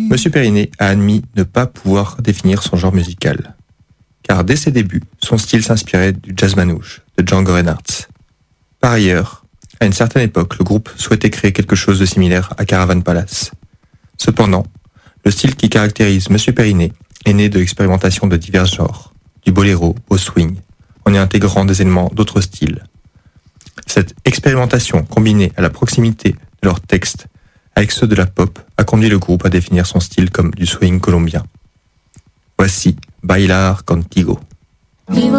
Monsieur Periné a admis ne pas pouvoir définir son genre musical, car dès ses débuts, son style s'inspirait du jazz manouche de Django Reinhardt. Par ailleurs, à une certaine époque, le groupe souhaitait créer quelque chose de similaire à Caravan Palace. Cependant, le style qui caractérise Monsieur Periné est né de l'expérimentation de divers genres, du boléro au swing, en y intégrant des éléments d'autres styles. Cette expérimentation, combinée à la proximité de leurs textes avec ceux de la pop, a conduit le groupe à définir son style comme du swing colombien. Voici Bailar Contigo.